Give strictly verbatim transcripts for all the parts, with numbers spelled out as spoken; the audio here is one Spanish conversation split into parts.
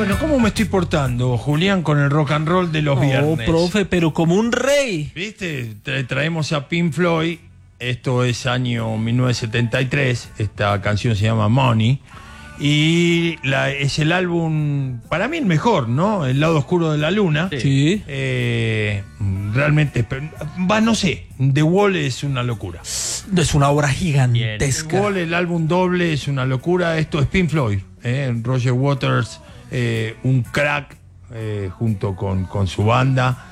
Bueno, ¿cómo me estoy portando, Julián, con el rock and roll de los Oh, viernes? profe, pero como un rey. ¿Viste? Tra- traemos a Pink Floyd. Esto es año mil novecientos setenta y tres. Esta canción se llama Money. Y la, es el álbum, para mí el mejor, ¿no? El lado oscuro de la luna. Sí. Eh, realmente, va, no sé. The Wall es una locura. Es una obra The gigantesca. Wall, el álbum doble, es una locura. Esto es Pink Floyd. ¿eh? Roger Waters, eh, un crack, eh, junto con, con su banda.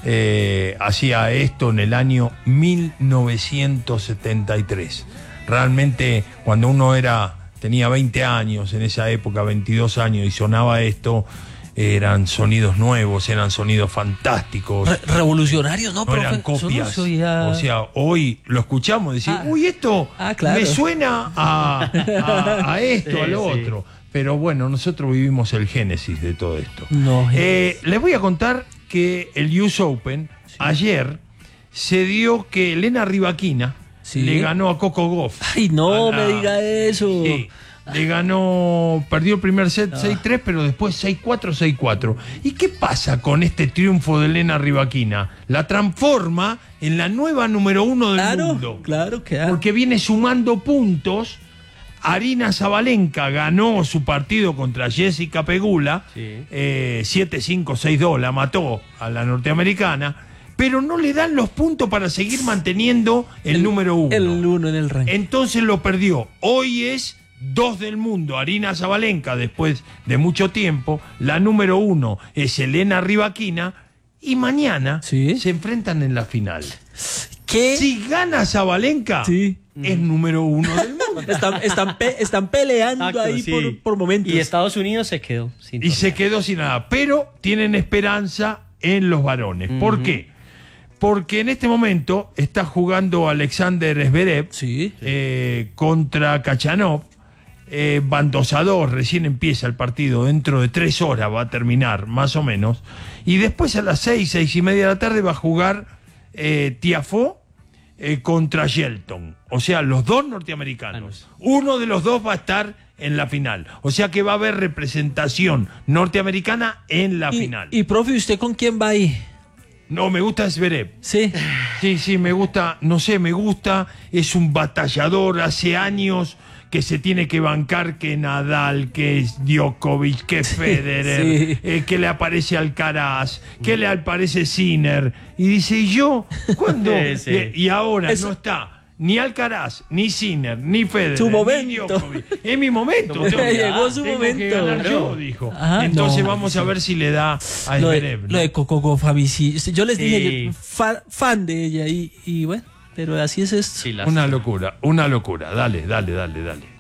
Eh, hacía esto en el año mil novecientos setenta y tres. Realmente, cuando uno era tenía veinte años, en esa época, veintidós años, y sonaba esto, eran sonidos nuevos, eran sonidos fantásticos. Re revolucionarios, ¿no, No profe? eran Eso no copias. se oía. O sea, hoy lo escuchamos y decimos, Ah. uy, esto Ah, claro. me suena a, a- a esto, Sí, a lo sí. otro. Pero bueno, nosotros vivimos el génesis de todo esto. No, Eh, les voy a contar que el U S Open, ayer, se dio que Elena Rybakina Sí. le ganó a Coco Gauff. Ay, no A la- me diga eso. Sí, le ganó, perdió el primer set seis tres, pero después seis cuatro, seis cuatro. ¿Y qué pasa con este triunfo de Elena Rybakina? La transforma en la nueva número uno del Claro, mundo. claro que ah. Porque viene sumando puntos. Arina Sabalenka ganó su partido contra Jessica Pegula, Sí. eh, siete cinco, seis dos, la mató a la norteamericana, pero no le dan los puntos para seguir manteniendo el, número uno. El uno en el ranking. Entonces lo perdió. Hoy es dos del mundo. Arina Sabalenka, después de mucho tiempo. La número uno es Elena Rybakina. Y mañana Sí. se enfrentan en la final. ¿Qué? Si gana Sabalenka, Sí. es número uno del mundo. Están, están, pe- están peleando Exacto, ahí sí. por, por momentos. Y Estados Unidos se quedó sin Y se torneo. quedó sin nada. Pero tienen esperanza en los varones. ¿Por qué? Porque en este momento está jugando Alexander Zverev Sí. eh, contra Kachanov. Eh, van dos a dos, recién empieza el partido, dentro de tres horas va a terminar, más o menos. Y después a las seis, seis y media de la tarde va a jugar eh, Tiafoe eh, contra Shelton. O sea, los dos norteamericanos. Uno de los dos va a estar en la final. O sea que va a haber representación norteamericana en la Y, final. y profe, ¿usted con quién va ahí? No, me gusta Zverev. Sí. Sí, sí, me gusta, no sé, me gusta, es un batallador, hace años que se tiene que bancar que Nadal, que Djokovic, que Federer, sí. eh, que le aparece Alcaraz, que le aparece Sinner, y dice, ¿y yo? ¿Cuándo? Sí, sí. Y, y ahora Es- no está ni Alcaraz, ni Sinner, ni Federer, Su ni momento. Djokovic. Es mi momento. tengo que- Llegó su tengo momento. que ganar yo, Claro. dijo. Ajá, Entonces no, vamos a ver si le da a Lo de, Zverev, ¿no? lo de Coco Gauff, a mí sí. Yo les Sí. dije, yo, fa- fan de ella y, y bueno, pero así es esto. Sí, la- Una locura, una locura. Dale, dale, dale, dale.